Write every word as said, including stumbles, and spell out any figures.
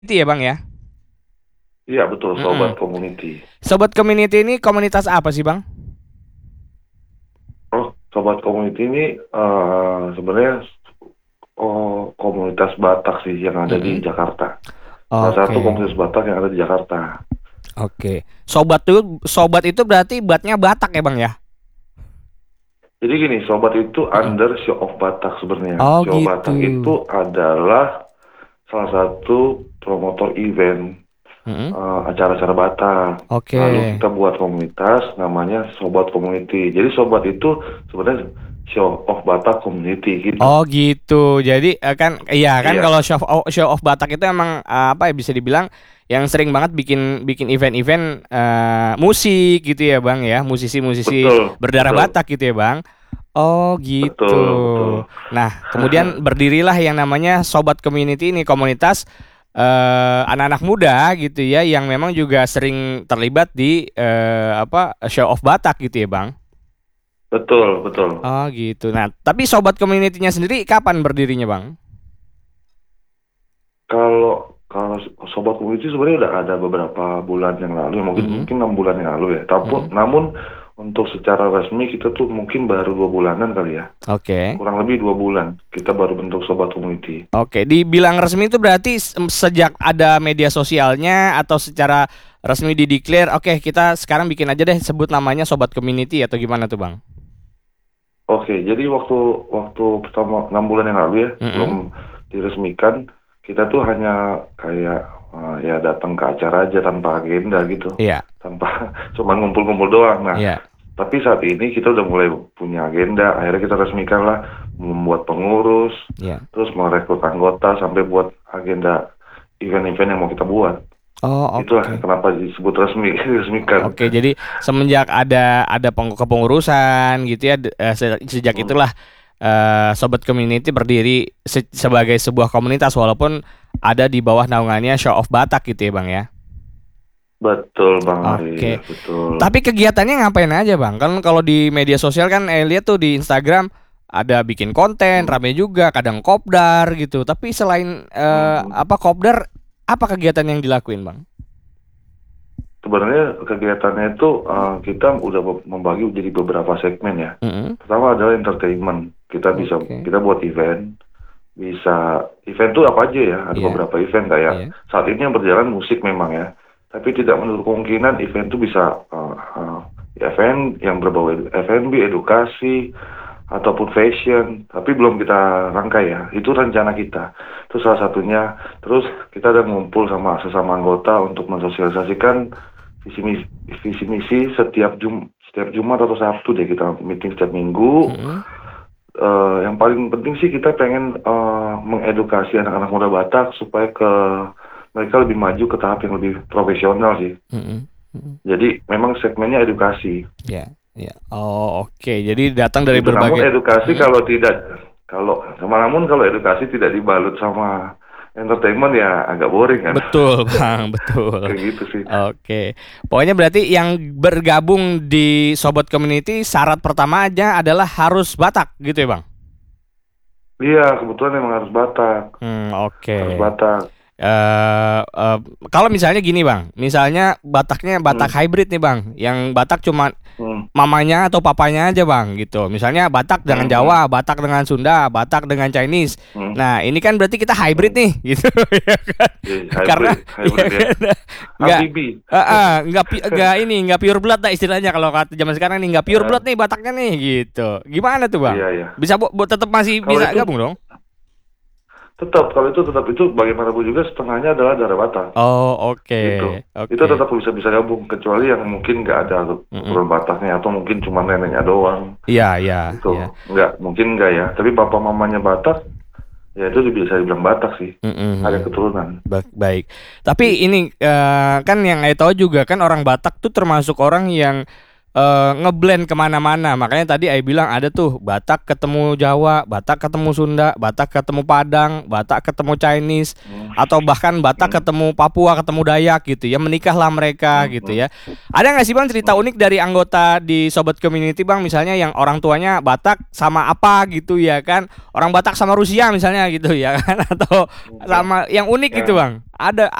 Itu ya Bang ya? Iya betul, Sobat Mm-mm. Community. Sobat Community ini komunitas apa sih Bang? Oh, Sobat Community ini eh, sebenarnya oh, komunitas Batak sih yang ada di Mm-mm. Jakarta. Salah satu Oke, komunitas Batak yang ada di Jakarta. oke. Sobat tuh, sobat itu berarti batnya Batak ya Bang ya? Jadi gini, Sobat itu Mm-mm. under Show of Batak sebenarnya. Oh Show gitu. Batak itu adalah salah satu promotor event Mm-mm. eh, acara-acara Batak. Oke. Lalu kita buat komunitas namanya Sobat Community. Jadi Sobat itu sebenarnya Show of Batak Community gitu. Oh gitu. Jadi eh, kan iya kan Iya, kalau show of, show of Batak itu emang eh, apa ya bisa dibilang yang sering banget bikin bikin event-event eh, musik gitu ya Bang ya. Musisi-musisi betul, berdarah betul, Batak gitu ya Bang. Oh gitu. betul, betul. Nah, kemudian berdirilah yang namanya Sobat Community ini komunitas eh, anak-anak muda gitu ya yang memang juga sering terlibat di eh, apa show of Batak gitu ya Bang. Betul, betul. Oh gitu. Nah, tapi Sobat Community-nya sendiri kapan berdirinya Bang? Kalau kalau Sobat Community sebenarnya udah ada beberapa bulan yang lalu, ya mungkin Mm-mm. mungkin enam bulan yang lalu ya. Tapi Mm-mm. namun untuk secara resmi kita tuh mungkin baru dua bulanan kali ya, Oke. kurang lebih dua bulan kita baru bentuk Sobat Community. Oke, dibilang resmi itu berarti se- sejak ada media sosialnya atau secara resmi dideklar, oke kita sekarang bikin aja deh sebut namanya Sobat Community atau gimana tuh Bang? Oke, jadi waktu waktu pertama enam bulan yang lalu ya, Mm-mm. sebelum diresmikan, kita tuh hanya kayak eh, ya datang ke acara aja tanpa agenda gitu, Iya, tanpa cuma ngumpul-ngumpul doang. Nah, iya. tapi saat ini kita udah mulai punya agenda, akhirnya kita resmikan lah, membuat pengurus, Iya. terus merekrut anggota sampai buat agenda event-event yang mau kita buat. Oh, Itulah oke. kenapa disebut resmi, diresmikan. Oke, jadi semenjak ada ada peng- kepengurusan gitu ya, de- eh, se- sejak Hmm, itulah eh, Sobat Community berdiri se- sebagai sebuah komunitas walaupun ada di bawah naungannya Show of Batak gitu ya, Bang ya. betul Bang Oke. Arif, betul. Tapi kegiatannya ngapain aja, Bang? Kan kalau di media sosial kan eh, lihat tuh di Instagram ada bikin konten, Hmm, rame juga, kadang kopdar gitu. Tapi selain hmm, eh, hmm. apa kopdar, apa kegiatan yang dilakuin, Bang? Sebenarnya kegiatannya itu eh, kita udah be- membagi jadi beberapa segmen ya. Mm-mm. Pertama adalah entertainment. Kita bisa Oke. kita buat event, bisa event tuh apa aja ya? Ada Iya, beberapa event kayak iya. saat ini yang berjalan musik memang ya. Tapi tidak menutup kemungkinan event itu bisa eh, eh, event yang berbau edu- F and B, edukasi ataupun fashion. Tapi belum kita rangkai ya. Itu rencana kita. Itu salah satunya. Terus kita ada ngumpul sama sesama anggota untuk mensosialisasikan visi misi, visi misi setiap jum setiap Jumat atau Sabtu deh kita meeting setiap minggu. Mm-mm. Eh, yang paling penting sih kita pengen eh, mengedukasi anak-anak muda Batak supaya ke mereka lebih maju ke tahap yang lebih profesional sih. Mm-mm. Mm-mm. Jadi memang segmennya edukasi. Ya, ya. Oh, oke. Jadi datang dari Gitu. Namun berbagai. edukasi Mm-mm. kalau tidak kalau namun kalau edukasi tidak dibalut sama entertainment ya agak boring kan. Betul, Bang, betul. Kayak gitu sih. Oke. Pokoknya berarti yang bergabung di Sobat Community syarat pertama aja adalah harus Batak gitu ya, Bang? Iya, kebetulan emang harus Batak. Hmm, Harus oke. Batak. eh eh, Kalau misalnya gini Bang, misalnya Bataknya Batak Hmm, hybrid nih Bang, yang Batak cuma hmm, mamanya atau papanya aja Bang gitu. Misalnya Batak dengan hmm, hmm, Jawa, Batak dengan Sunda, Batak dengan Chinese. hmm, Nah ini kan berarti kita hybrid hmm. nih gitu ya kan? Iya, Karena hybrid, ya hybrid ya. kan nggak Amfibi. eh, eh, nggak pi- nggak ini nggak pure blood lah istilahnya kalau kata zaman sekarang nih nggak pure Eh, blood nih Bataknya nih gitu. Gimana tuh Bang? iya, iya. Bisa bu, bu- tetap masih Kalau bisa itu gabung dong? tetap, kalau itu tetap itu bagaimanapun juga setengahnya adalah darah Batak. Oh oke Gitu. Itu oke. tetap bisa bisa gabung kecuali yang mungkin nggak ada Mm-mm. keturunan Bataknya atau mungkin cuma neneknya doang. Iya iya iya. Itu nggak mungkin nggak ya. Tapi papa mamanya Batak, ya itu bisa dibilang Batak sih. Ada Mm-mm. keturunan. Ba- Baik. Tapi ini eh, kan yang saya tahu juga kan orang Batak tuh termasuk orang yang uh, ngeblend kemana-mana. Makanya tadi Ai bilang ada tuh Batak ketemu Jawa, Batak ketemu Sunda, Batak ketemu Padang, Batak ketemu Chinese, Hmm. atau bahkan Batak Hmm. ketemu Papua, ketemu Dayak gitu ya. Menikahlah mereka Hmm. gitu ya. Ada nggak sih Bang cerita unik dari anggota di Sobat Community Bang, misalnya yang orang tuanya Batak sama apa gitu ya kan? Orang Batak sama Rusia misalnya gitu ya kan? Atau sama yang unik Ya. gitu Bang? Ada